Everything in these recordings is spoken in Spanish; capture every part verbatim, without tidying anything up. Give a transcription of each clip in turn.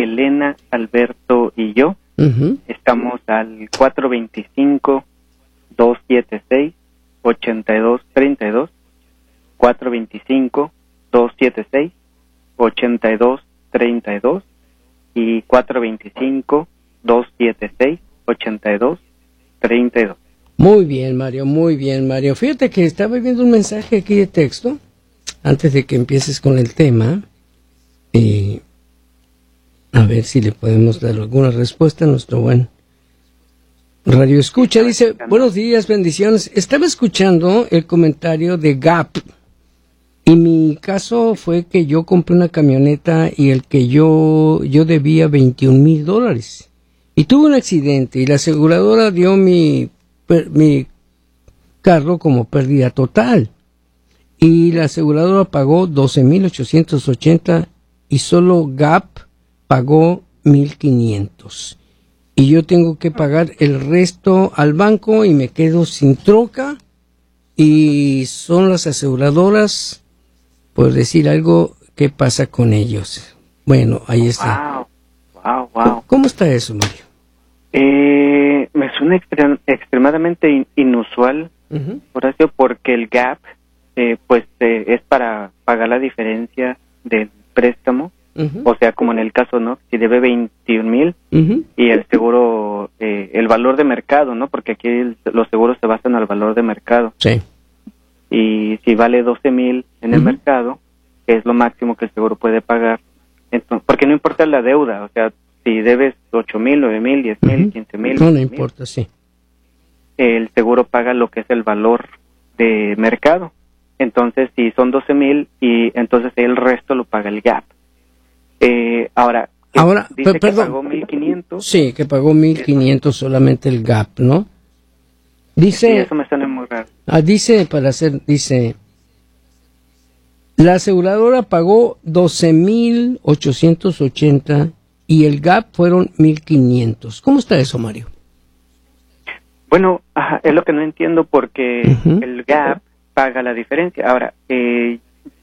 Elena, Alberto y yo. Uh-huh. Estamos al cuatro dos cinco, dos siete seis, ocho dos tres dos, cuatro dos cinco, dos siete seis, ocho dos tres dos y cuatro dos cinco, dos siete seis, ocho dos tres dos. Muy bien, Mario, muy bien, Mario. Fíjate que estaba viendo un mensaje aquí de texto, antes de que empieces con el tema, y a ver si le podemos dar alguna respuesta a nuestro buen radio escucha. Dice, buenos días, bendiciones. Estaba escuchando el comentario de Gap, y mi caso fue que yo compré una camioneta y el que yo, yo debía veintiún mil dólares. Y tuve un accidente y la aseguradora dio mi mi carro como pérdida total y la aseguradora pagó doce mil ochocientos ochenta y solo Gap pagó mil quinientos y yo tengo que pagar el resto al banco y me quedo sin troca y son las aseguradoras, por decir algo, ¿qué pasa con ellos? Bueno, ahí está. Wow, wow, wow. ¿Cómo está eso, Mario? Eh, me suena extrem- extremadamente in- inusual, uh-huh. Horacio, porque el Gap, eh, pues, eh, es para pagar la diferencia del préstamo, uh-huh. O sea, como en el caso, ¿no? Si debe veintiún mil uh-huh. y el seguro, eh, el valor de mercado, ¿no? Porque aquí el, los seguros se basan al valor de mercado. Sí. Y si vale doce mil en el uh-huh. mercado, es lo máximo que el seguro puede pagar. Entonces, porque no importa la deuda, o sea, si debes ocho mil, nueve mil, diez mil, uh-huh. quince mil, no, no importa, sí. El seguro paga lo que es el valor de mercado. Entonces, si son doce mil, y entonces el resto lo paga el Gap. Eh, ahora, ahora dice per- perdón. que pagó mil quinientos. Sí, que pagó mil quinientos solamente el Gap, ¿no? Dice. Sí, eso me suena muy raro. Ah, dice, para hacer, dice. La aseguradora pagó doce mil ochocientos ochenta y el Gap fueron mil quinientos. ¿Cómo está eso, Mario? Bueno, ajá, es lo que no entiendo porque uh-huh. el Gap paga la diferencia. Ahora, eh,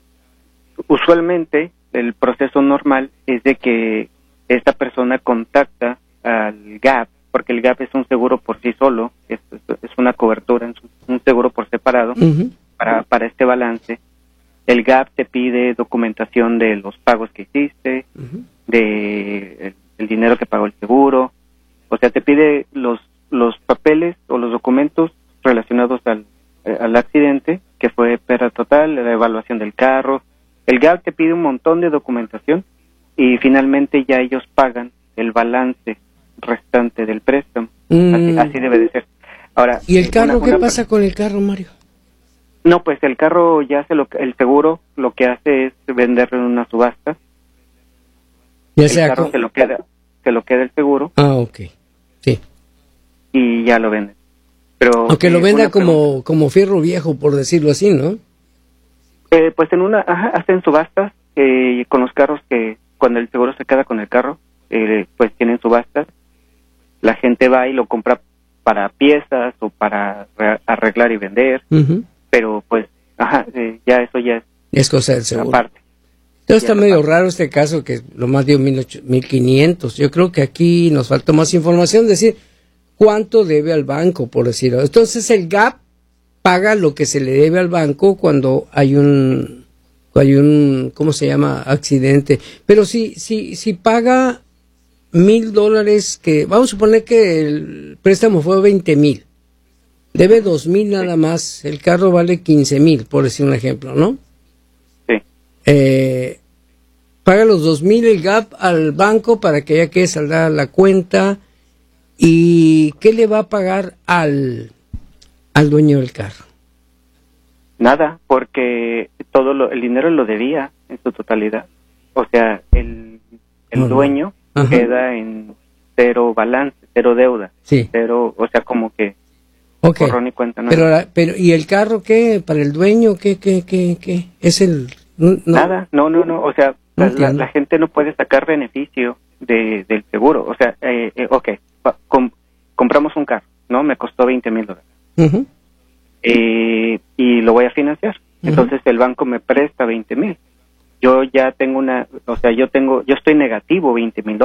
usualmente el proceso normal es de que esta persona contacta al Gap, porque el Gap es un seguro por sí solo, es, es una cobertura, es un seguro por separado uh-huh. para, para este balance. El Gap te pide documentación de los pagos que hiciste, uh-huh. de el, el dinero que pagó el seguro, o sea, te pide los los papeles o los documentos relacionados al, eh, al accidente, que fue pérdida total, la evaluación del carro. El Gap te pide un montón de documentación y finalmente ya ellos pagan el balance restante del préstamo. Mm. Así, así debe de ser. Ahora, ¿y el carro una, qué una, pasa con el carro, Mario? No, pues el carro ya se lo, el seguro lo que hace es venderlo en una subasta. Ya el sea carro con... se lo queda, se lo queda el seguro. Ah, ok. Sí. Y ya lo venden. Pero aunque eh, lo venda como pregunta. como fierro viejo, por decirlo así, ¿no? Eh, pues en una, ajá, hacen subastas eh, con los carros que cuando el seguro se queda con el carro, eh, pues tienen subastas. La gente va y lo compra para piezas o para re- arreglar y vender. Uh-huh. Pero pues, ajá, eh, ya eso ya es, es cosa del seguro. Aparte. Entonces está medio raro este caso que lo más dio mil quinientos. Yo creo que aquí nos faltó más información, decir cuánto debe al banco, por decirlo. Entonces el Gap paga lo que se le debe al banco cuando hay un, hay un, ¿cómo se llama? Accidente. Pero si, si, si paga mil dólares, que vamos a suponer que el préstamo fue veinte mil, debe dos mil nada más, el carro vale quince mil, por decir un ejemplo, ¿no? Sí. Eh, paga los dos mil el Gap al banco para que ya quede saldada la cuenta. ¿Y qué le va a pagar al, al dueño del carro? Nada, porque todo lo, el dinero lo debía en su totalidad. O sea, el, el uh-huh. dueño uh-huh. queda en cero balance, cero deuda. Sí. Cero, o sea, como que okay. borrón y cuenta nueva. Pero, la, pero, ¿y el carro qué? ¿Para el dueño qué, qué, qué, qué? ¿Es el...? No. Nada, no, no, no, o sea, no la, la gente no puede sacar beneficio de, del seguro. O sea, eh, eh, ok, Com- compramos un carro, ¿no? Me costó veinte mil dólares. Uh-huh. Eh, y lo voy a financiar. Uh-huh. Entonces el banco me presta veinte mil. Yo ya tengo una, o sea, yo tengo, yo estoy negativo veinte mil